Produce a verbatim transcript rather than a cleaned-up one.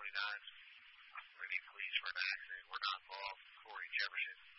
twenty-nine. Any police for an accident were not involved. Corey Jefferson